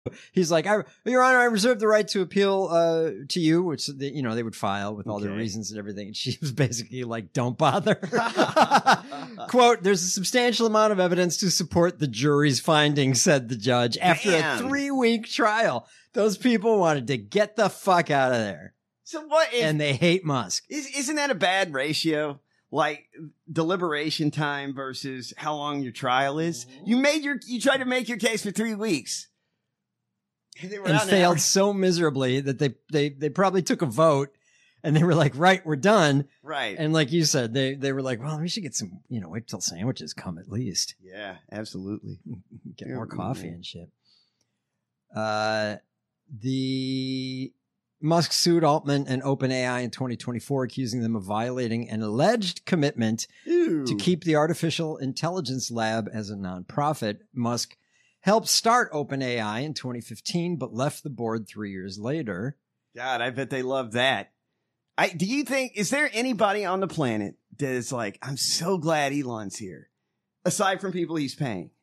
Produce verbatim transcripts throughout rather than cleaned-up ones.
He's like, I, Your Honor, I reserve the right to appeal uh, to you, which they, you know they would file with all Okay. their reasons and everything. And she was basically like, don't bother. Quote, there's a substantial amount of evidence to support the jury's findings, said the judge. After Damn. a three-week trial, those people wanted to get the fuck out of there. So what if, And they hate Musk. is, isn't that a bad ratio? Like deliberation time versus how long your trial is. You made your, you tried to make your case for three weeks. And, they were And out in an failed hour. so miserably that they, they, they probably took a vote and they were like, right, we're done. Right. And like you said, they, they were like, well, we should get some, you know, wait till sandwiches come at least. Yeah, absolutely. Get Yeah, more coffee yeah. and shit. Uh, the Musk sued Altman and OpenAI in twenty twenty-four, accusing them of violating an alleged commitment Ew. to keep the Artificial Intelligence Lab as a nonprofit. Musk helped start OpenAI in twenty fifteen, but left the board three years later. God, I bet they love that. I do you think is there anybody on the planet that is like, I'm so glad Elon's here, aside from people he's paying?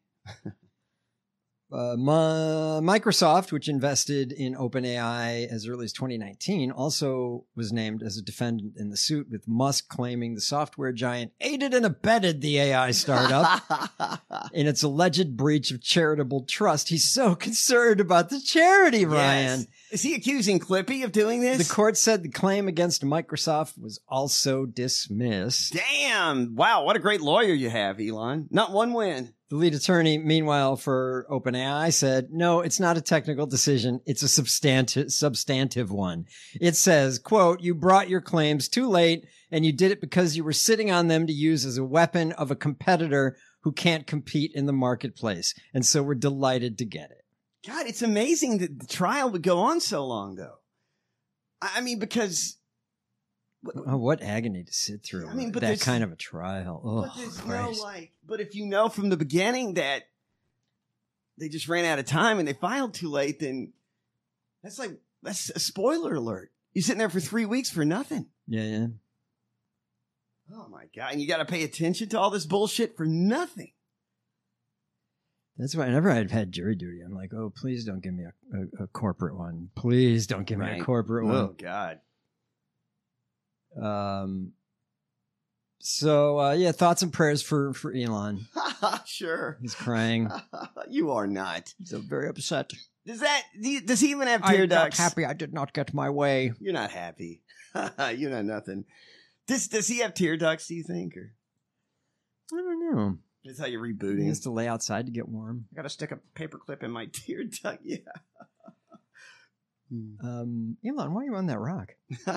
Uh, Mi- Microsoft, which invested in OpenAI as early as twenty nineteen, also was named as a defendant in the suit, with Musk claiming the software giant aided and abetted the A I startup in its alleged breach of charitable trust. He's so concerned about the charity, Ryan. Yes. Is he accusing Clippy of doing this? The court said the claim against Microsoft was also dismissed. Damn! Wow, what a great lawyer you have, Elon. Not one win. The lead attorney, meanwhile, for OpenAI said, no, it's not a technical decision. It's a substantive, substantive one. It says, quote, you brought your claims too late and you did it because you were sitting on them to use as a weapon of a competitor who can't compete in the marketplace. And so we're delighted to get it. God, it's amazing that the trial would go on so long, though. I I mean, because Oh, what agony to sit through. I mean, but that there's- kind of a trial. Oh, but there's no Christ. like. But if you know from the beginning that they just ran out of time and they filed too late, then that's like that's a spoiler alert. You're sitting there for three weeks for nothing. Yeah, yeah. Oh my God! And you got to pay attention to all this bullshit for nothing. That's why whenever I've had jury duty, I'm like, oh, please don't give me a, a, a corporate one. Please don't give me Right. a corporate Oh one. God! Um. So uh, yeah, thoughts and prayers for for Elon. Sure. He's crying. You are not. He's so very upset. Does that? do you- Does he even have tear I'm not ducts? happy. I did not get my way. You're not happy. You're not nothing. Does Does he have tear ducts? Do you think, or I don't know. that's how you're He rebooting? has to lay outside to get warm. I got to stick a paper clip in my tear duct. Yeah. Um, Elon, why are you on that rock?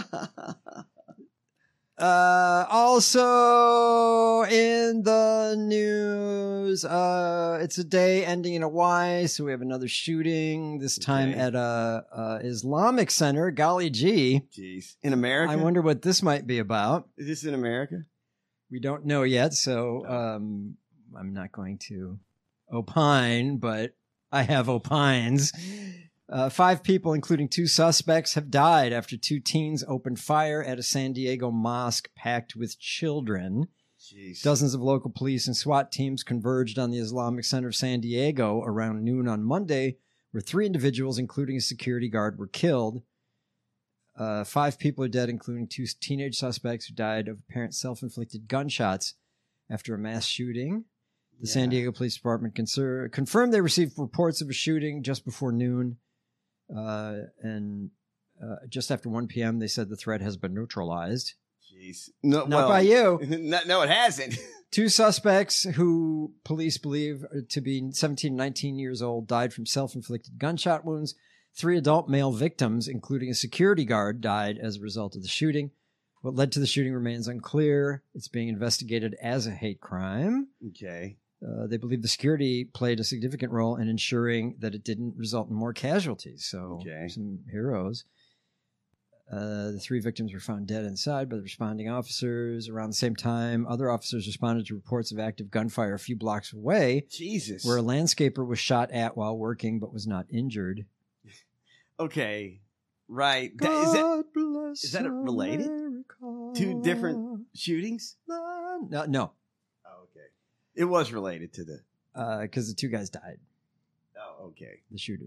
Uh, also in the news, uh, it's a day ending in a Y, so we have another shooting, this time Okay. at a, a Islamic center. Golly gee. Jeez. In America? I wonder what this might be about. Is this in America? We don't know yet, so um, I'm not going to opine, but I have opines. Uh, five people, including two suspects, have died after two teens opened fire at a San Diego mosque packed with children. Jeez. Dozens of local police and SWAT teams converged on the Islamic Center of San Diego around noon on Monday, where three individuals, including a security guard, were killed. Uh, five people are dead, including two teenage suspects who died of apparent self-inflicted gunshots after a mass shooting. The Yeah. San Diego Police Department conser- confirmed they received reports of a shooting just before noon. Uh, and uh, just after one p.m., they said the threat has been neutralized. Jeez. No, Not well, by you. No, no, it hasn't. Two suspects who police believe to be seventeen and nineteen years old died from self-inflicted gunshot wounds. Three adult male victims, including a security guard, died as a result of the shooting. What led to the shooting remains unclear. It's being investigated as a hate crime. Okay. Uh, they believe the security played a significant role in ensuring that it didn't result in more casualties. So, Okay. some heroes. Uh, the three victims were found dead inside by the responding officers. Around the same time, other officers responded to reports of active gunfire a few blocks away, Jesus. where a landscaper was shot at while working but was not injured. Okay. Right. That- is that God bless is that related? America. two different shootings? No, no, Oh, okay. It was related to the. because the two guys died, Oh, okay. the shooters.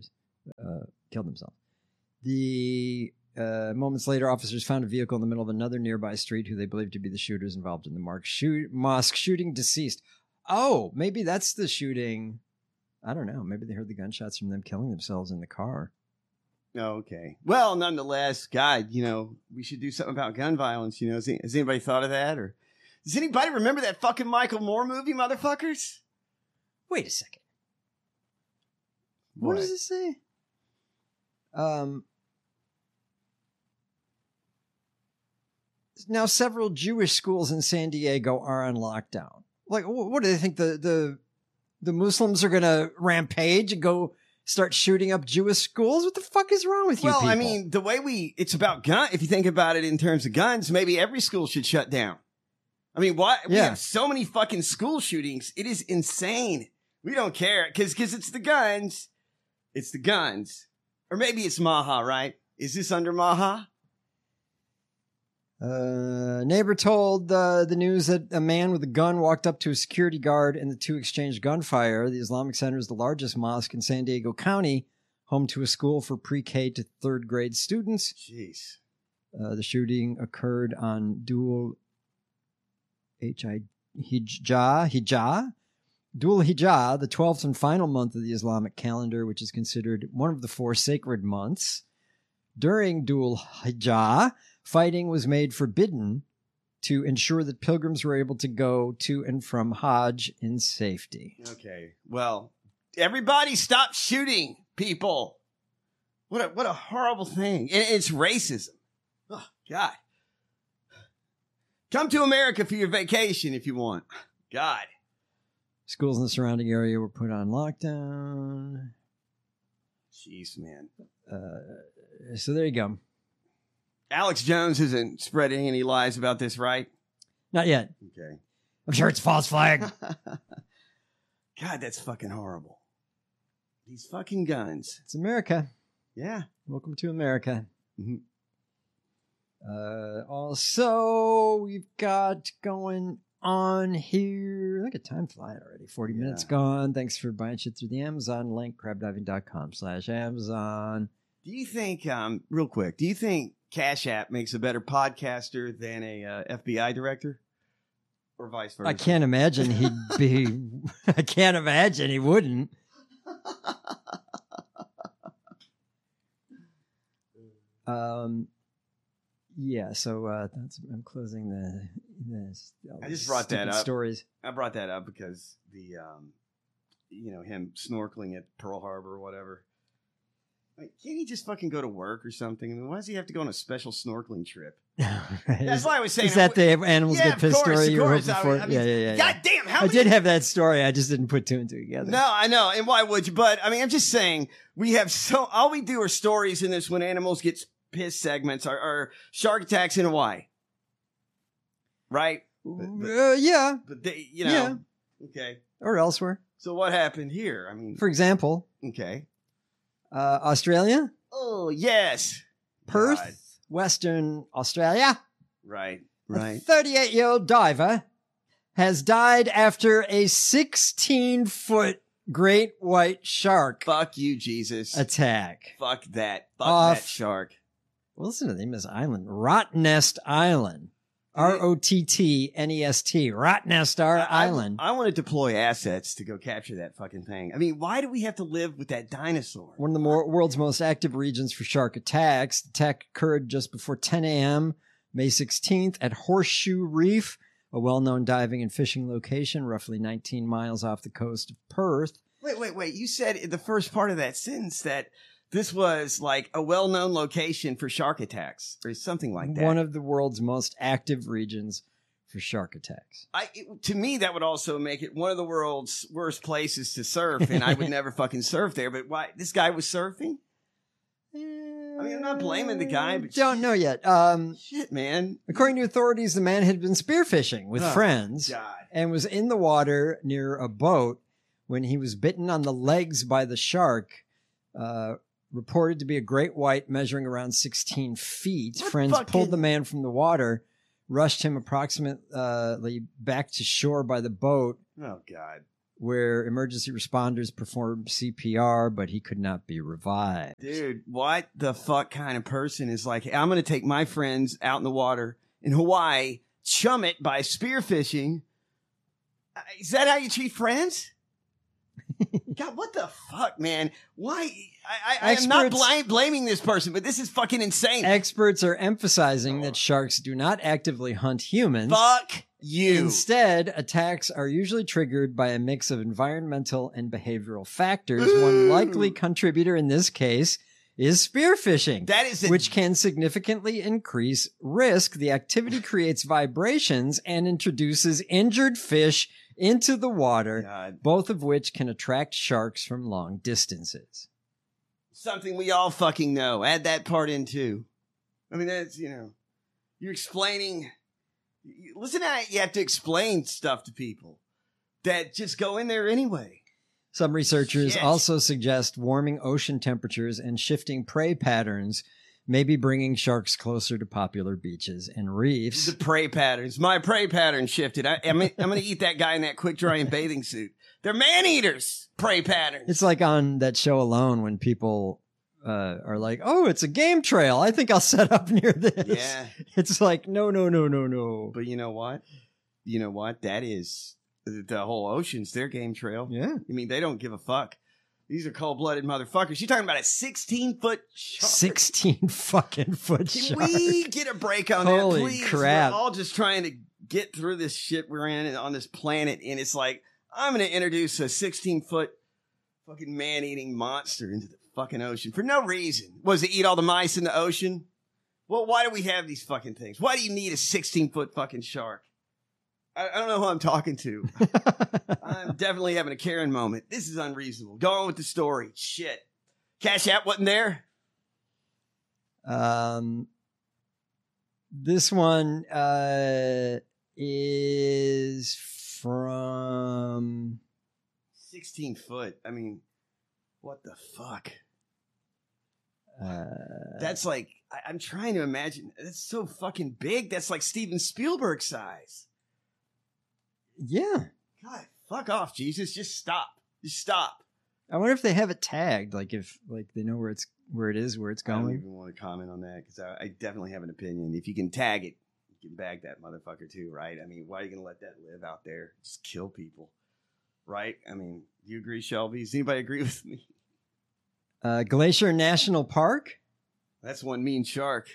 uh, killed themselves. The uh, moments later, officers found a vehicle in the middle of another nearby street who they believed to be the shooters involved in the Mark shoot- mosque shooting deceased. Oh, maybe that's the shooting. I don't know. Maybe they heard the gunshots from them killing themselves in the car. Okay. Well, nonetheless, God, you know, we should do something about gun violence. You know, has, has anybody thought of that? Or does anybody remember that fucking Michael Moore movie, motherfuckers? Wait a second. What, What does it say? Um. Now, several Jewish schools in San Diego are on lockdown. Like, wh- what do they think? The the the Muslims are going to rampage and go start shooting up Jewish schools? What the fuck is wrong with you Well, people? I mean, the way we, it's about gun. If you think about it in terms of guns, maybe every school should shut down. I mean, why? We Yeah. have so many fucking school shootings. It is insane. We don't care because because it's the guns. It's the guns. Or maybe it's Maha, right? Is this under Maha? Uh, neighbor told uh, the news that a man with a gun walked up to a security guard and the two exchanged gunfire. The Islamic Center is the largest mosque in San Diego County, home to a school for pre-K to third grade students. Jeez. Uh, the shooting occurred on Dual H I Hijjah, Hijjah, Dual Hijjah, the twelfth and final month of the Islamic calendar, which is considered one of the four sacred months. During Dual Hijjah, fighting was made forbidden to ensure that pilgrims were able to go to and from Hajj in safety. Okay. Well, everybody stop shooting people. What a, what a horrible thing. And it's racism. Oh, God. Come to America for your vacation if you want. God. Schools in the surrounding area were put on lockdown. Jeez, man. Uh, so there you go. Alex Jones isn't spreading any lies about this, right? Not yet. Okay. I'm sure it's false flag. God, that's fucking horrible. These fucking guns. It's America. Yeah. Welcome to America. Mhm. Uh, also, we've got going on here. Look at time flying already. forty Yeah. minutes gone. Thanks for buying shit through the Amazon link, crabdiving.com slash Amazon. Do you think, um, real quick, do you think Cash App makes a better podcaster than a uh, F B I director? Or vice versa? I can't imagine he'd be, I can't imagine he wouldn't. Um, yeah, so uh, that's, I'm closing the, the I just brought that stupid up. stories. I brought that up because the, um, you know, him snorkeling at Pearl Harbor or whatever. Like, can't he just fucking go to work or something? I mean, why does he have to go on a special snorkeling trip? That's is, why I was saying. is that the animals Yeah, get of pissed course, story of you were course. hoping I for? mean- I mean, yeah, yeah, yeah. God yeah. damn! How I many- did have that story. I just didn't put two and two together. No, I know. And why would you? But I mean, I'm just saying we have so all we do are stories in this when animals get pissed segments are, are shark attacks in Hawaii, right? But, but, Uh, yeah, but they, you know, Yeah. okay. or elsewhere. So what happened here? I mean, For example, okay. uh, Australia, Oh yes, Perth, God. Western Australia. Right, A right. thirty-eight-year-old diver has died after a sixteen-foot great white shark Fuck you, Jesus. attack. Fuck that. Fuck Off- that shark. Well, listen to the name of this island, Rottnest Island. R O T T N E S T, Rottnest I- Island. I, I want to deploy assets to go capture that fucking thing. I mean, why do we have to live with that dinosaur? One of the more, world's most active regions for shark attacks. The attack occurred just before ten a.m. May sixteenth at Horseshoe Reef, a well-known diving and fishing location roughly nineteen miles off the coast of Perth. Wait, wait, wait. You said in the first part of that sentence that this was like a well-known location for shark attacks or something like that. One of the world's most active regions for shark attacks. I, it, to me, that would also make it one of the world's worst places to surf, and I would never fucking surf there. But why? This guy was surfing? I mean, I'm not blaming the guy, but don't shit. know yet. Um, Shit, man. according to authorities, the man had been spearfishing with Oh, friends God. and was in the water near a boat when he was bitten on the legs by the shark. Uh, reported to be a great white measuring around sixteen feet. What Friends fucking- pulled the man from the water, rushed him approximately back to shore by the boat, Oh, God. where emergency responders performed C P R, but he could not be revived. Dude, what the fuck kind of person is like, I'm going to take my friends out in the water in Hawaii, chum it by spearfishing. Uh, Is that how you treat friends? God, what the fuck, man? Why? I, I, I am not Experts- bl- blaming this person, but this is fucking insane. Experts are emphasizing that sharks do not actively hunt humans. Fuck you. Instead, attacks are usually triggered by a mix of environmental and behavioral factors. Ooh. One likely contributor in this case is spearfishing, That is a- which can significantly increase risk. The activity creates vibrations and introduces injured fish into the water, God. both of which can attract sharks from long distances. Something we all fucking know. Add that part in too. I mean, that's, you know, you're explaining. you- Listen to how you have to explain stuff to people that just go in there anyway. Some researchers Shit. also suggest warming ocean temperatures and shifting prey patterns may be bringing sharks closer to popular beaches and reefs. The prey patterns. My prey pattern shifted. I, I'm, I'm going to eat that guy in that quick drying bathing suit. They're man eaters. Prey patterns. It's like on that show Alone when people uh, are like, oh, it's a game trail. I think I'll set up near this. Yeah. It's like, no, no, no, no, no. But you know what? You know what? That is the whole ocean's their game trail. Yeah. I mean, they don't give a fuck. These are cold-blooded motherfuckers. You're talking about a sixteen-foot shark. sixteen fucking foot Can shark. we get a break on Holy that, please? crap. We're all just trying to get through this shit we're in on this planet, and it's like, I'm going to introduce a sixteen-foot fucking man-eating monster into the fucking ocean for no reason. Was it eat all the mice in the ocean? Well, why do we have these fucking things? Why do you need a sixteen-foot fucking shark? I, I don't know who I'm talking to. I'm definitely having a Karen moment. This is unreasonable. Go on with the story. Shit. Cash App wasn't there? Um, this one uh, is from sixteen foot. I mean, what the fuck? uh, That's like, I, I'm trying to imagine. That's so fucking big. That's like Steven Spielberg size. yeah. God, fuck off, Jesus. Just stop. Just stop. I wonder if they have it tagged, like if like they know where it's where it is, where it's I don't going. even want to comment on that because I, I definitely have an opinion. If you can tag it, you can bag that motherfucker too, right? I mean, why are you going to let that live out there? Just kill people, right? I mean, do you agree, Shelby? Does anybody agree with me? Uh, Glacier National Park, That's one mean shark.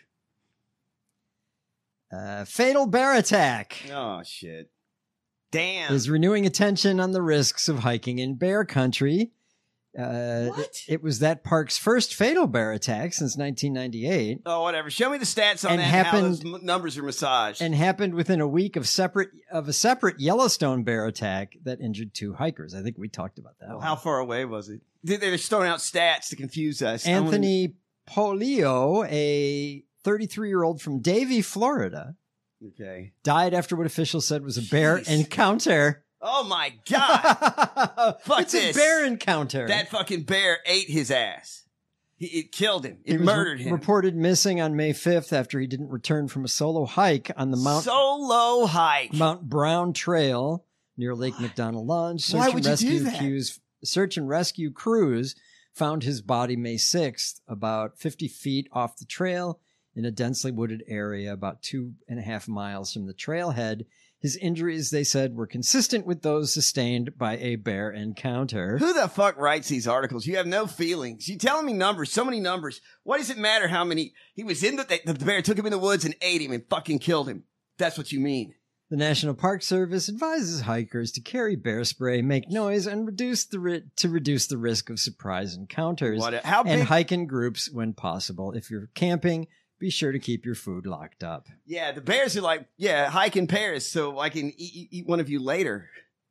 uh, fatal bear attack. Oh, shit. Damn. Is renewing attention on the risks of hiking in bear country. Uh, What? It, it was that park's first fatal bear attack since nineteen ninety-eight, Oh, whatever. Show me the stats on And that. happened- how those m- numbers are massaged. and happened within a week of separate of a separate Yellowstone bear attack that injured two hikers. I think we talked about that. Well, one. how far away was it? They- They're just throwing out stats to confuse us. I wanna- Anthony Polio, a thirty-three-year-old from Davie, Florida, Okay. died after what officials said was a bear Jeez. encounter. Oh my God. Fuck it's this. a bear encounter. That fucking bear ate his ass. He, it killed him. He It was murdered re- him. Reported missing on May fifth after he didn't return from a solo hike on the Mount Solo hike. Mount Brown Trail near Lake McDonald Lodge. Search Why and would you do rescue that? crews, search and rescue crews found his body May sixth, about fifty feet off the trail in a densely wooded area about two and a half miles from the trailhead. His injuries, they said, were consistent with those sustained by a bear encounter. Who the fuck writes these articles? You have no feelings. You telling me numbers, so many numbers. Why does it matter how many? He was in the, the bear took him in the woods and ate him and fucking killed him. That's what you mean. The National Park Service advises hikers to carry bear spray, make noise, and reduce the ri- to reduce the risk of surprise encounters. What? How and big? hike in groups when possible. If you're camping, be sure to keep your food locked up. Yeah, the bears are like, yeah, hike in pairs so I can eat, eat, eat one of you later.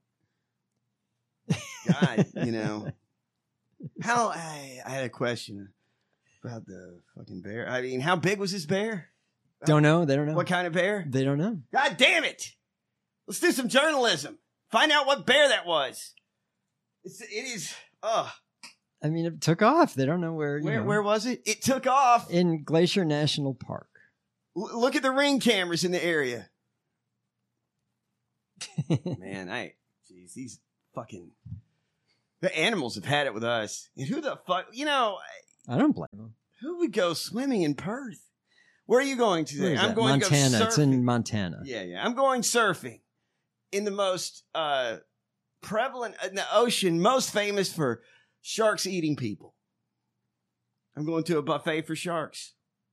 God, you know. How, I, I had a question about the fucking bear. I mean, how big was this bear? Don't know. They don't know. What kind of bear? They don't know. God damn it. Let's do some journalism. Find out what bear that was. It's, it is, ugh. I mean, it took off. They don't know where. You Where, know. where was it? It took off. In Glacier National Park. L- look at the ring cameras in the area. Man, I, jeez, these fucking the animals have had it with us. And who the fuck, you know, I don't blame them. who would go swimming in Perth? Where are you going today? Where is I'm that? going Montana. to go surfing. It's in Montana. Yeah, yeah. I'm going surfing in the most uh, prevalent in the ocean, most famous for sharks eating people. I'm going to a buffet for sharks.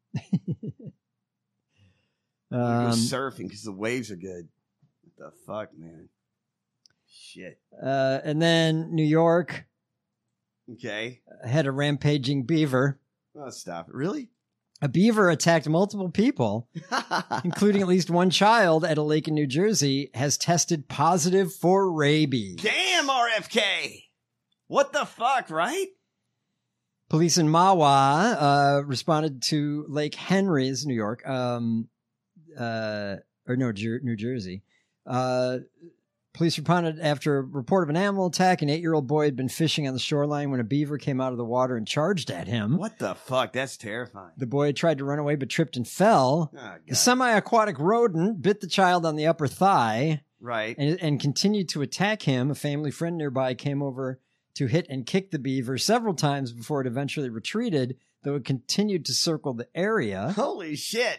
I'm Um, go surfing because the waves are good. What the fuck, man? Shit. uh, and then New York Okay. had a rampaging beaver. Oh, stop it. Really? A beaver attacked multiple people, including at least one child at a lake in New Jersey, has tested positive for rabies. Damn, R F K. What the fuck, right? Police in Mahwah uh, responded to Lake Henry's, New York, um, uh, or no, Jer- New Jersey. Uh, police responded after a report of an animal attack. An eight-year-old boy had been fishing on the shoreline when a beaver came out of the water and charged at him. What the fuck? That's terrifying. The boy tried to run away but tripped and fell. Oh, God. The semi-aquatic rodent bit the child on the upper thigh Right. and, and continued to attack him. A family friend nearby came over to hit and kick the beaver several times before it eventually retreated, though it continued to circle the area. Holy shit.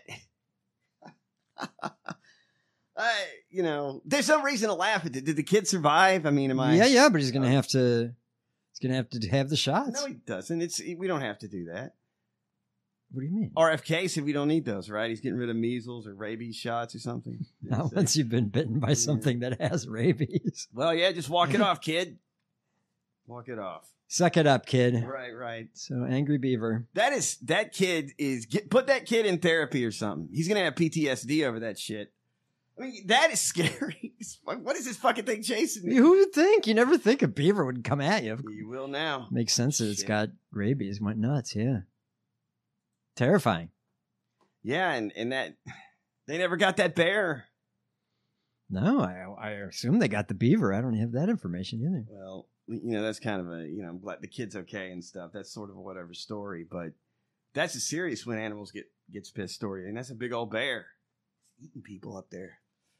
I, you know, there's no reason to laugh at it. Did the kid survive? I mean, am I? Yeah, yeah, but he's gonna have to. He's gonna have to have the shots. No, he doesn't. It's we don't have to do that. What do you mean? R F K said we don't need those, right? He's getting rid of measles or rabies shots or something. Not once you've been bitten by something that has rabies. Well, yeah, just walk it off, kid. Walk it off. Suck it up, kid. Right, right. So angry beaver. That is that kid is get, put that kid in therapy or something. He's gonna have P T S D over that shit. I mean, that is scary. What is this fucking thing chasing me? Who would think? You never think a beaver would come at you. You will now. Makes sense that it's Shit. got rabies. Went nuts. Yeah. Terrifying. Yeah, and, and that they never got that bear. No, I I assume they got the beaver. I don't have that information either. Well, you know, that's kind of a, you know, I'm glad the kid's okay and stuff. That's sort of a whatever story, but that's a serious when animals get gets pissed story. And that's a big old bear eating people up there.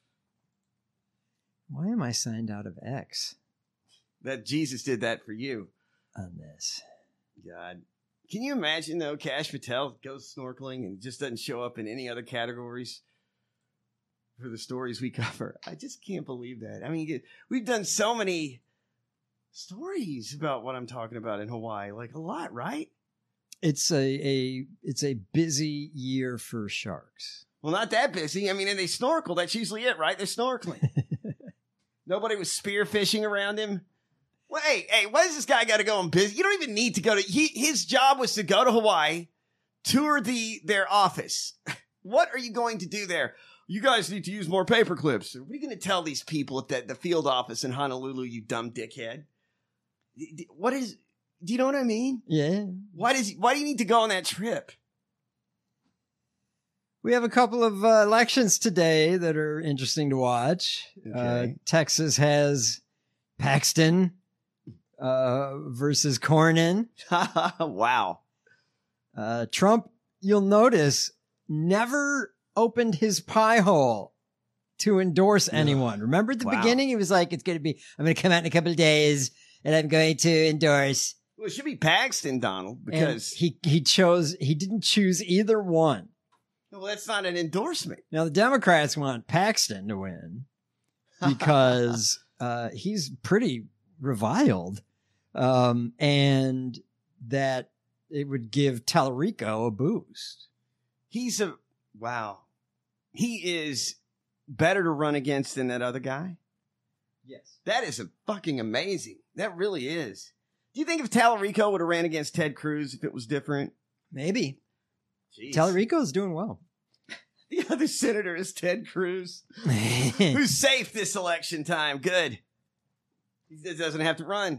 Why am I signed out of X That Jesus did that for you. on this? God. Can you imagine, though, Kash Patel goes snorkeling and just doesn't show up in any other categories for the stories we cover? I just can't believe that. I mean, we've done so many stories about what I'm talking about in Hawaii, like a lot, right? It's a, a it's a busy year for sharks. Well, not that busy. I mean, and they snorkel. That's usually it, right? They're snorkeling. Nobody was spearfishing around him. Well, hey, hey, why does this guy got to go on busy? You don't even need to go to. He, his job was to go to Hawaii, tour the their office. What are you going to do there? You guys need to use more paper clips. What are you going to tell these people at the, the field office in Honolulu? You dumb dickhead. What is? Do you know what I mean? Yeah. Why does? Why do you need to go on that trip? We have a couple of uh, elections today that are interesting to watch. Uh, Okay. Texas has Paxton uh, versus Cornyn. Wow. Uh, Trump, you'll notice, never opened his pie hole to endorse anyone. Remember at the Wow. beginning, he was like, it's going to be, I'm going to come out in a couple of days and I'm going to endorse. Well, it should be Paxton, Donald, And because he, he chose, he didn't choose either one. well, that's not an endorsement. Now, the Democrats want Paxton to win because uh, he's pretty reviled, um, and that it would give Tallarico a boost. He's a wow. He is better to run against than that other guy. Yes. That is a fucking amazing. That really is. Do you think if Tallarico would have ran against Ted Cruz if it was different? Maybe. Jeez. Tallarico's doing well. The other senator is Ted Cruz, who's safe this election time. Good. He doesn't have to run.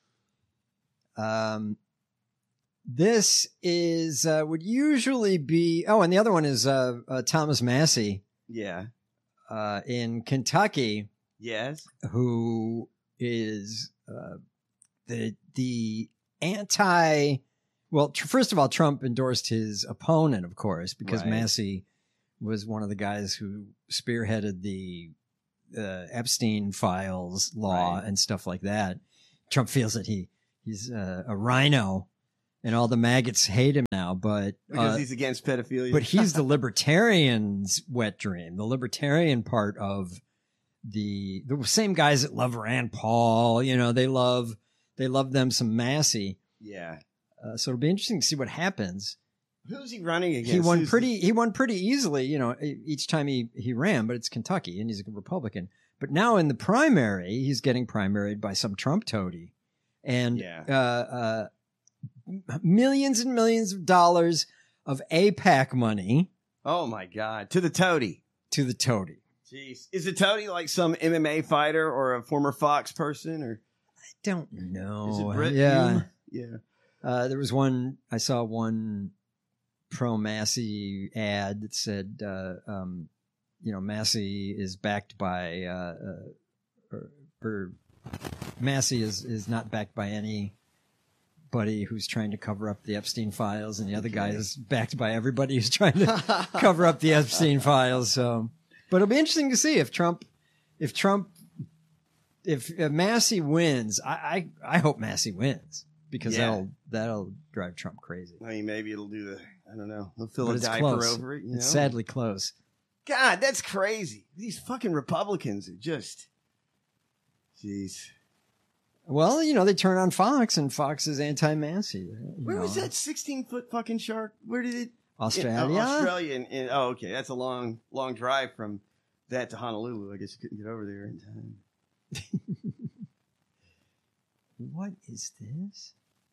um, this is uh, would usually be. Oh, and the other one is uh, uh, Thomas Massey Yeah. uh, in Kentucky, Yes. who is uh, the the anti. Well, tr- first of all, Trump endorsed his opponent, of course, because Right. Massey was one of the guys who spearheaded the uh, Epstein files law Right. and stuff like that. Trump feels that he he's uh, a rhino, and all the maggots hate him now. But Because uh, he's against pedophilia. but he's the libertarians' wet dream, the libertarian part of the the same guys that love Rand Paul. You know, they love they love them some Massey. yeah. Uh, so it'll be interesting to see what happens. Who's he running against? He won Who's pretty. He won pretty easily, you know, e- each time he he ran. But it's Kentucky, and he's a Republican. But now in the primary, he's getting primaried by some Trump toady, and Yeah. uh, uh, millions and millions of dollars of AIPAC money The, oh my God! To the toady. to the toady. Jeez, is the toady like some M M A fighter or a former Fox person, or I don't know. is it Brett yeah, Hume? Yeah. uh, there was one. I saw one pro Massey ad that said, uh, um, you know, Massey is backed by, uh, uh, or, or Massey is, is not backed by anybody who's trying to cover up the Epstein files, and the other guy is backed by everybody who's trying to cover up the Epstein files. So, but it'll be interesting to see if Trump, if Trump, if, if Massey wins. I, I, I hope Massey wins because Yeah. that'll that'll drive Trump crazy. I mean, maybe it'll do the. I don't know. He'll fill But a it's diaper close. over it. You It's know? sadly close. God, that's crazy. These fucking Republicans are just. Jeez. Well, you know, they turn on Fox, and Fox is anti-Massey. Where was that sixteen foot fucking shark? Where did it? Australia? In, oh, Australia. And, and, oh, okay. That's a long, long drive from that to Honolulu. I guess you couldn't get over there in time. What is this?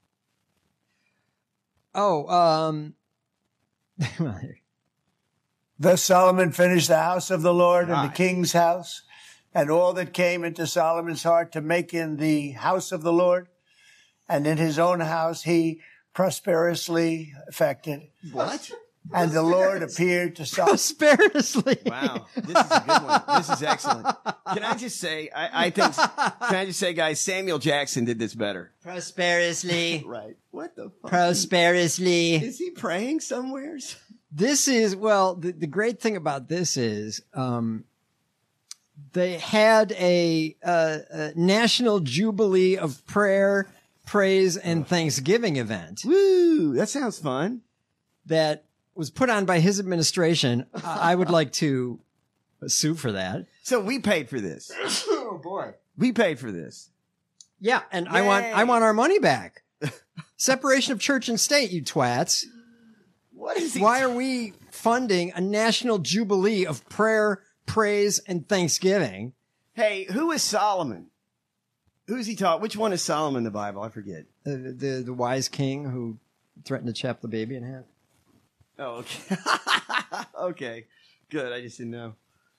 Oh, um... well, here. Thus Solomon finished the house of the Lord and God. the king's house, and all that came into Solomon's heart to make in the house of the Lord, and in his own house he prosperously effected. What? And the Lord appeared to Solomon. Prosperously. Wow. This is a good one. This is excellent. Can I just say, I, I think, can I just say, guys, Samuel Jackson did this better. Prosperously. Right. What the fuck? Prosperously. Is he praying somewheres? This is, well, the, the great thing about this is, um, they had a, uh, a national jubilee of prayer, praise, and thanksgiving event Woo! That sounds fun. that was put on by his administration. I I would like to sue for that. So we paid for this. Oh boy. We paid for this. Yeah, and I want I Yay. want our money back. Separation of church and state, you twats. What is he? Why are we funding a national jubilee of prayer, praise, and thanksgiving? Hey, who is Solomon? Who is he taught? Which one is Solomon in the Bible? I forget. The, the the wise king who threatened to chop the baby in half. Oh, okay. Okay. Good. I just didn't know.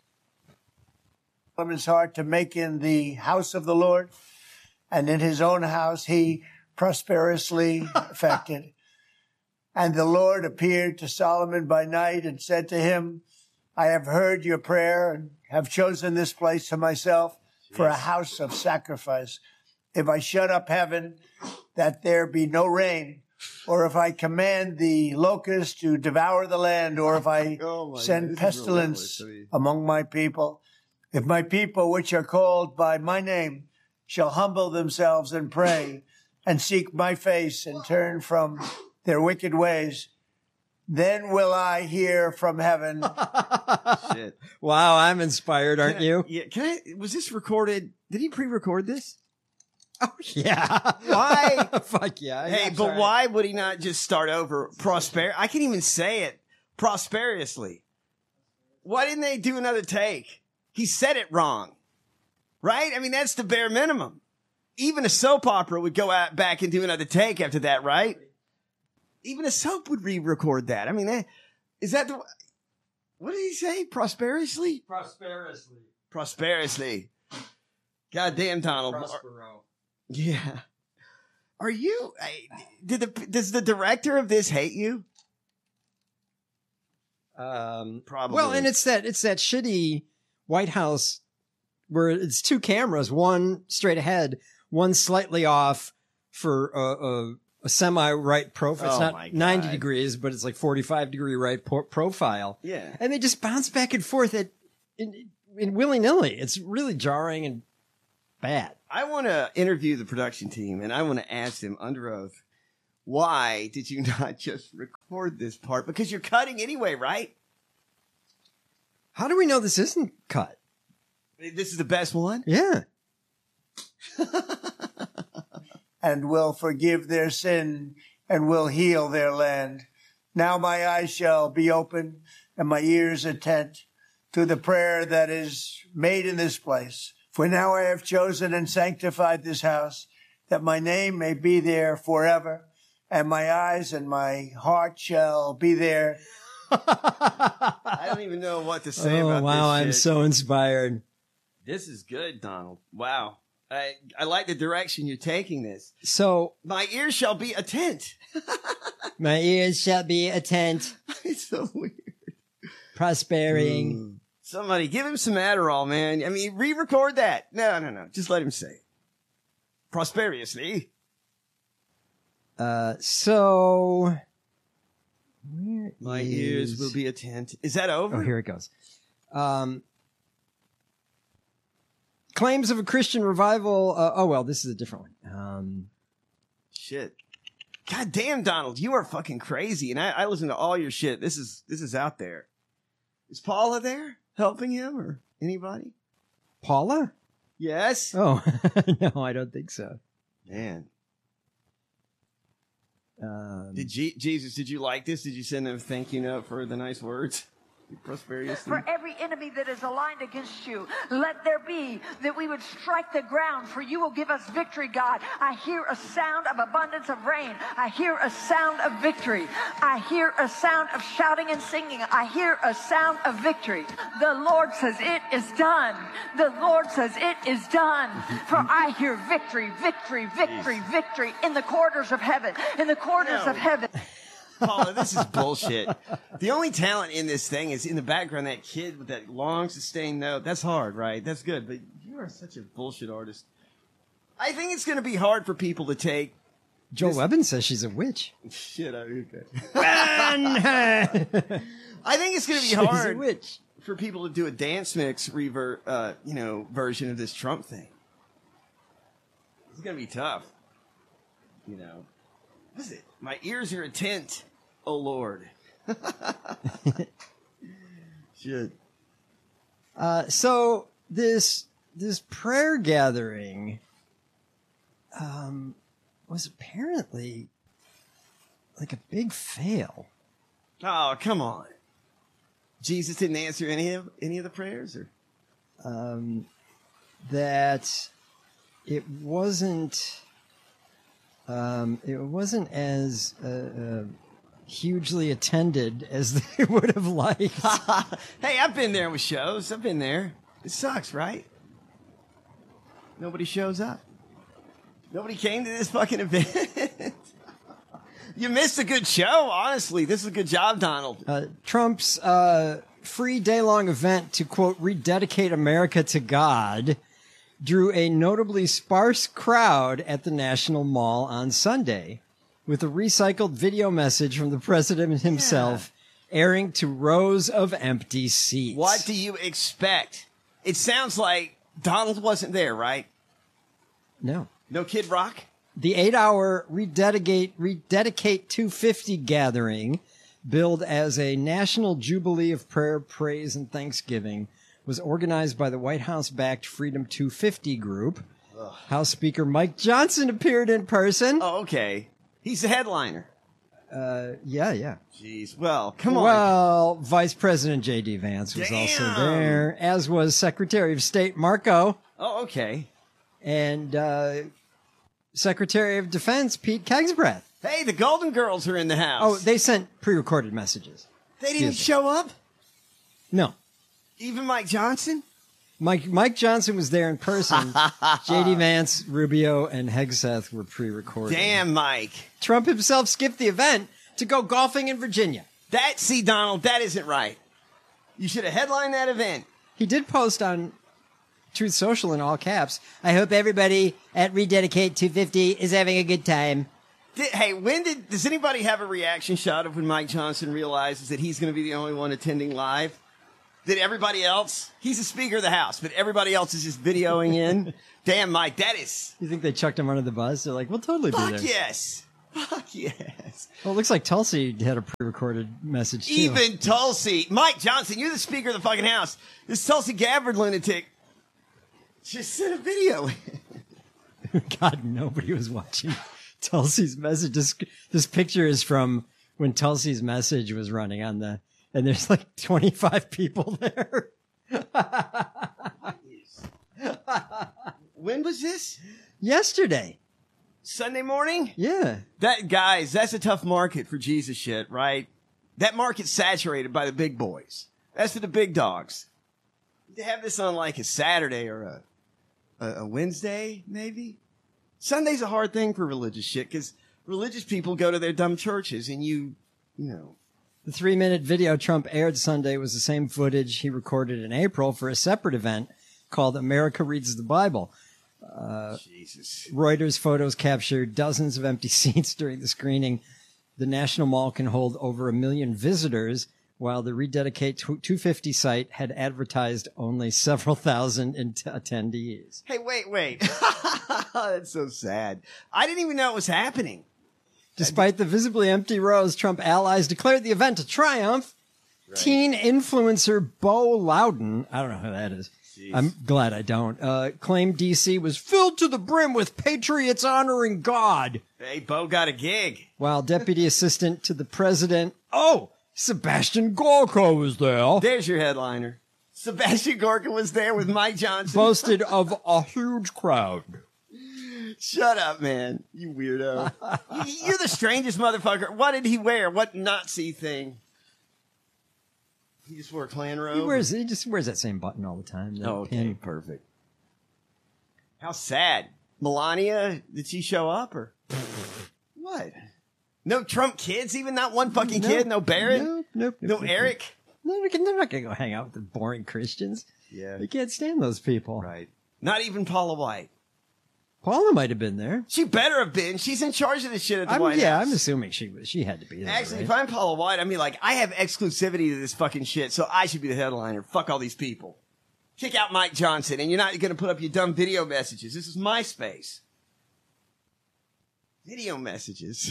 Solomon's heart to make in the house of the Lord, and in his own house he prosperously effected. And the Lord appeared to Solomon by night and said to him, I have heard your prayer and have chosen this place to myself for a house of sacrifice. If I shut up heaven, that there be no rain, or if I command the locust to devour the land, or if I Oh my send God, this is pestilence relentless. I mean- among my people, if my people, which are called by my name, shall humble themselves and pray and seek my face and turn from their wicked ways, then will I hear from heaven. Shit. Wow, I'm inspired, aren't Can I- you? Yeah. Can I? Was this recorded? Did he pre-record this? Oh yeah. Why? Fuck yeah. Hey, I'm but sorry. why would he not just start over? Prosper. I can't even say it. Prosperously. Why didn't they do another take? He said it wrong, right? I mean, that's the bare minimum. Even a soap opera would go out back and do another take after that, right? Even a soap would re-record that. I mean, that, is that the? What did he say? Prosperously. Prosperously. Prosperously. God damn, Donald. Prospero. Yeah. Are you? I- Did the does the director of this hate you? Um, Probably. well, and it's that it's that shitty White House where it's two cameras, one straight ahead, one slightly off for a, a, a semi-right profile. It's Oh not my ninety God. degrees, but it's like forty-five degree right po- profile. Yeah. And they just bounce back and forth at in, mean, willy-nilly. It's really jarring and bad. I want to interview the production team, and I want to ask them under oath, why did you not just record this part? Because you're cutting anyway, right? How do we know this isn't cut? This is the best one? Yeah. And will forgive their sin and will heal their land. Now my eyes shall be open and my ears attent to the prayer that is made in this place. For now I have chosen and sanctified this house, that my name may be there forever, and my eyes and my heart shall be there. I don't even know what to say oh, about wow, this I'm shit. so inspired. This is good, Donald. Wow. I, I like the direction you're taking this. So, my ears shall be attent. My ears shall be attent. It's so weird. Prospering. Mm. Somebody give him some Adderall, man. I mean, re-record that. No, no, no. Just let him say it. Prosperiously. Uh, so... Where My is... ears will be attent. Is that over? Oh, here it goes. Um... Claims of a Christian revival. Uh, oh, well, this is a different one. Um, shit. God damn, Donald, you are fucking crazy. And I, I listen to all your shit. This is this is out there. Is Paula there helping him or anybody? Paula? Yes. Oh, no, I don't think so. Man. Um, did G- Jesus, did you like this? Did you send them a thank you note for the nice words? Prosperiously. For every enemy that is aligned against you, let there be that we would strike the ground, for you will give us victory, God. I hear a sound of abundance of rain. I hear a sound of victory. I hear a sound of shouting and singing. I hear a sound of victory. The Lord says it is done. The Lord says it is done. For I hear victory, victory, victory, Jeez. victory in the corridors of heaven, in the corridors No. of heaven. Paula, this is bullshit. The only talent in this thing is in the background, that kid with that long sustained note. That's hard, right? That's good. But you are such a bullshit artist. I think it's going to be hard for people to take. Joe this- Webbin says she's a witch. Shit, I okay. She's I think it's going to be a hard witch. for people to do a dance mix revert, uh, you know, version of this Trump thing. It's going to be tough. You know. What is it? My ears are attent, oh Lord. Shit. Uh, so this this prayer gathering um, was apparently like a big fail. Oh, come on. Jesus didn't answer any of any of the prayers, or Um, that it wasn't. Um, it wasn't as uh, uh, hugely attended as they would have liked. hey, I've been there with shows. I've been there. It sucks, right? Nobody shows up. Nobody came to this fucking event. You missed a good show, honestly. This is a good job, Donald. Uh, Trump's uh, free day-long event to, quote, rededicate America to God drew a notably sparse crowd at the National Mall on Sunday, with a recycled video message from the president himself airing to rows of empty seats. What do you expect? It sounds like Donald wasn't there, right? No. No Kid Rock? The eight-hour Rededicate, Rededicate two fifty gathering, billed as a national jubilee of prayer, praise, and thanksgiving, was organized by the White House-backed Freedom two fifty group. Ugh. House Speaker Mike Johnson appeared in person. Oh, okay. He's the headliner. Uh, yeah, yeah. Jeez. Well, come on. Well, Vice President J D Vance was Damn. also there, as was Secretary of State Marco. Oh, okay. And uh, Secretary of Defense Pete Kegsbreath. Hey, the Golden Girls are in the house. Oh, they sent pre-recorded messages. They didn't Excuse me. show up? No. Even Mike Johnson? Mike Mike Johnson was there in person. J D Vance, Rubio, and Hegseth were pre-recorded. Damn, Mike. Trump himself skipped the event to go golfing in Virginia. That, see, Donald, that isn't right. You should have headlined that event. He did post on Truth Social in all caps, I hope everybody at Rededicate two fifty is having a good time. Did, hey, when did, does anybody have a reaction shot of when Mike Johnson realizes that he's going to be the only one attending live? that everybody else, he's the Speaker of the House, but everybody else is just videoing in. Damn, Mike, that is. You think they chucked him under the bus? They're like, we'll totally be Fuck there. yes. Fuck yes. Well, it looks like Tulsi had a pre-recorded message, too. Even Tulsi. Mike Johnson, you're the Speaker of the fucking House. This Tulsi Gabbard lunatic just sent a video in. God, nobody was watching Tulsi's message. This, this picture is from when Tulsi's message was running on the, and there's like twenty-five people there. When was this? Yesterday. Sunday morning? Yeah. That, guys, that's a tough market for Jesus shit, right? That market's saturated by the big boys. That's for the big dogs. To have this on like a Saturday or a, a, a Wednesday, maybe? Sunday's a hard thing for religious shit because religious people go to their dumb churches and you, you know. The three-minute video Trump aired Sunday was the same footage he recorded in April for a separate event called America Reads the Bible. Uh, Jesus. Reuters photos captured dozens of empty seats during the screening. The National Mall can hold over a million visitors, while the Rededicate two fifty site had advertised only several thousand in- attendees. Hey, wait, wait. That's so sad. I didn't even know it was happening. Despite the visibly empty rows, Trump allies declared the event a triumph. Right. Teen influencer Bo Loudon, I don't know who that is. Jeez. I'm glad I don't, uh, claimed D C was filled to the brim with patriots honoring God. Hey, Bo got a gig. While Deputy Assistant to the President, oh, Sebastian Gorka was there. There's your headliner. Sebastian Gorka was there with Mike Johnson. Boasted of a huge crowd. Shut up, man. You weirdo. You're the strangest motherfucker. What did he wear? What Nazi thing? He just wore a Klan robe? He wears, he just wears that same button all the time. Oh, okay. Pin. Perfect. How sad. Melania, did she show up or? What? No Trump kids? Even not one fucking nope, kid? No Barrett? Nope, nope. No nope, Eric? No, they're not going to go hang out with the boring Christians. Yeah. They can't stand those people. Right. Not even Paula White. Paula might have been there. She better have been. She's in charge of this shit at the I'm, White yeah, House. I'm assuming she was. She had to be there. Actually, right? if I'm Paula White, I mean, like, I have exclusivity to this fucking shit, so I should be the headliner. Fuck all these people. Kick out Mike Johnson, and you're not going to put up your dumb video messages. This is my space. Video messages.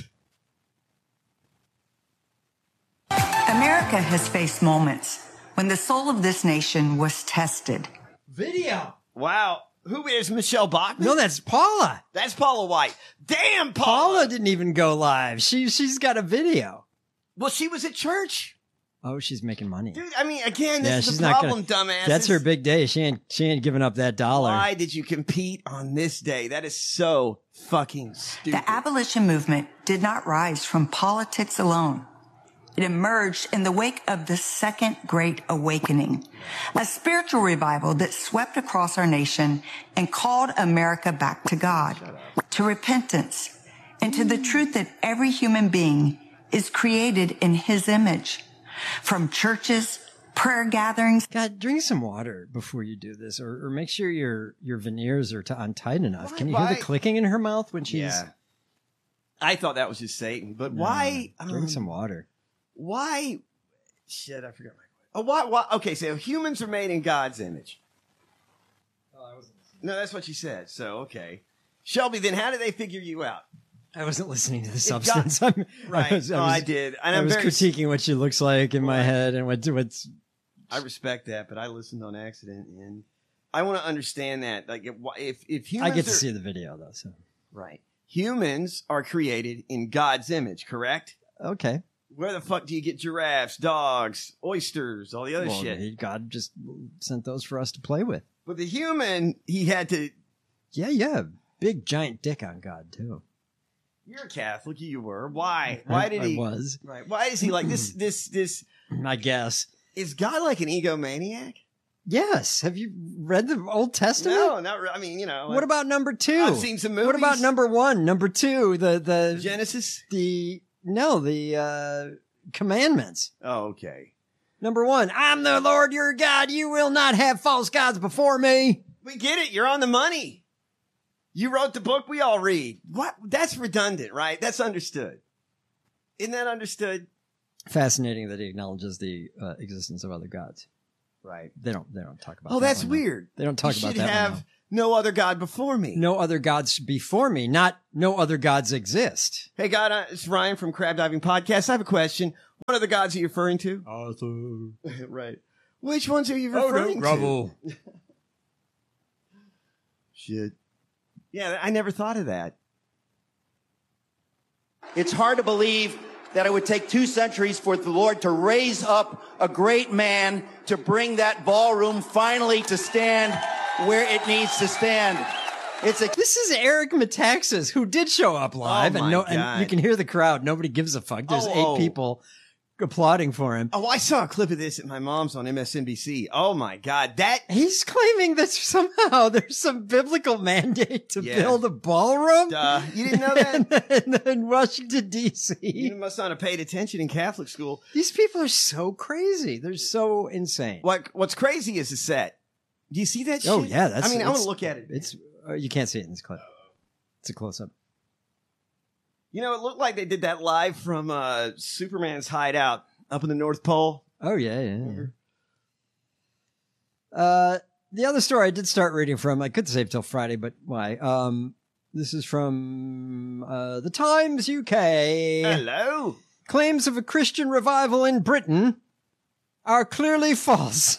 America has faced moments when the soul of this nation was tested. Video. Wow. Who is Michelle Bachmann? No, that's Paula. That's Paula White. Damn, Paula. Paula didn't even go live. She she's got a video. Well, she was at church. Oh, she's making money. Dude, I mean, again, this yeah, is she's the not problem, gonna, dumbass. That's her big day. She ain't she ain't giving up that dollar. Why did you compete on this day? That is so fucking stupid. The abolition movement did not rise from politics alone. It emerged in the wake of the Second Great Awakening, a spiritual revival that swept across our nation and called America back to God, to repentance, and to the truth that every human being is created in His image. From churches, prayer gatherings. God, drink some water before you do this, or, or make sure your your veneers are t- untight enough. Why, Can you why? hear the clicking in her mouth when she's? Yeah. I thought that was just Satan, but No, why? drink um, some water. Why? Shit, I forgot my. Oh, why? Why? Okay, so humans are made in God's image. Oh, I wasn't. No, that's what you said. So okay, Shelby. Then how did they figure you out? I wasn't listening to the God- substance. I'm, Right. I was, no, I, was, I did, and I I'm was very. critiquing what she looks like in my Right. head and what what's. I respect that, but I listened on accident, and I want to understand that. Like, if if, if humans, I get to are, see the video though. So right, humans are created in God's image, correct? okay. Where the fuck do you get giraffes, dogs, oysters, all the other Well, shit? he- God just sent those for us to play with. But the human, he had to. Yeah, yeah. Big giant dick on God too. You're a Catholic, you were. Why? Why I- did I he? was. Right. Why is he like this? This. This. I guess. Is God like an egomaniac? Yes. Have you read the Old Testament? No, not. Re- I mean, you know. What about number two? I've seen some movies. What about number one? Number two, the the Genesis? the no the uh, commandments. Oh, okay. Number one, I'm the Lord your God. You will not have false gods before me. We get it. You're on the money. You wrote the book we all read. What? That's redundant, right? That's understood. Isn't that understood? Fascinating that he acknowledges the uh, existence of other gods. Right. They don't. They don't talk about. Oh, that that's one, weird. They don't talk you about should that. have one, no other God before me. no other gods before me. Not no other gods exist. Hey, God, uh, it's Ryan from Crab Diving Podcast. I have a question. What are the gods are you referring to? Arthur. Right. Which ones are you Oh, referring no, to? Rubble. Shit. Yeah, I never thought of that. It's hard to believe that it would take two centuries for the Lord to raise up a great man to bring that ballroom finally to stand where it needs to stand. It's a This is Eric Metaxas, who did show up live, Oh, my and no, God. and you can hear the crowd. Nobody gives a fuck. There's Oh, eight oh. people applauding for him. Oh, I saw a clip of this at my mom's on M S N B C. Oh, my God. That... He's claiming that somehow there's some biblical mandate to Yeah. build a ballroom Duh. You didn't know that? in, in Washington, D C. You must not have paid attention in Catholic school. These people are so crazy. They're so insane. What What's crazy is the set. Do you see that shit? Oh, yeah. That's, I mean, I want it's- to look at it. It's uh, you can't see it in this clip. It's a close up. You know, it looked like they did that live from uh, Superman's hideout up in the North Pole. Oh yeah, yeah. yeah. Uh, the other story I did start reading from, I could save till Friday, but why? Um, this is from uh, the Times U K. Hello. Claims of a Christian revival in Britain are clearly false.